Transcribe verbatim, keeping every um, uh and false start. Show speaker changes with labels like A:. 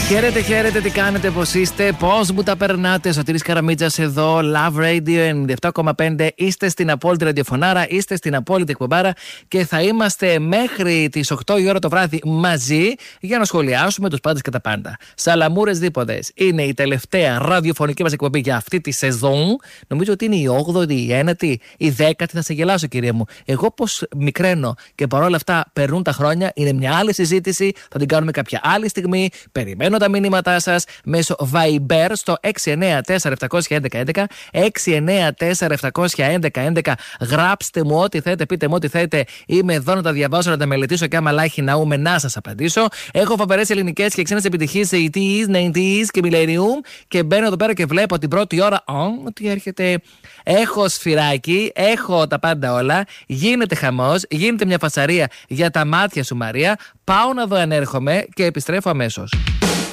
A: Χαίρετε, χαίρετε, τι κάνετε, πώς είστε, πώς μου τα περνάτε. Σωτήρης Καραμίτζας εδώ, Love Radio ενενήντα επτά κόμμα πέντε. Είστε στην απόλυτη ραδιοφωνάρα, είστε στην απόλυτη εκπομπάρα και θα είμαστε μέχρι τις οκτώ η ώρα το βράδυ μαζί για να σχολιάσουμε τους πάντες και τα πάντα. Σαλαμούρες δίποδες. Είναι η τελευταία ραδιοφωνική μας εκπομπή για αυτή τη σεζόν. Νομίζω ότι είναι η όγδοη, η ένατη, η δέκατη. Θα σε γελάσω, κυρία μου. Εγώ πως μικραίνω και παρόλα αυτά περνούν τα χρόνια. Είναι μια άλλη συζήτηση. Θα την κάνουμε κάποια άλλη στιγμή. Περιμένω τα μηνύματά σας μέσω Viber στο έξι εννέα τέσσερα επτά ένα ένα ένα ένα έξι εννέα τέσσερα επτά ένα ένα ένα ένα. Γράψτε μου ό,τι θέλετε, πείτε μου ό,τι θέλετε. Είμαι εδώ να τα διαβάσω, να τα μελετήσω και άμα λάχει ναούμε να σας απαντήσω. Έχω φοβερές ελληνικές και ξένες επιτυχίες ογδόντα, ενενήντα και Millennium και μπαίνω εδώ πέρα και βλέπω την πρώτη ώρα oh, ότι έρχεται. Έχω σφυράκι, έχω τα πάντα όλα. Γίνεται χαμός, γίνεται μια φασαρία για τα μάτια σου, Μαρία. Πάω να δω αν έρχομαι και επιστρέφω αμέσως.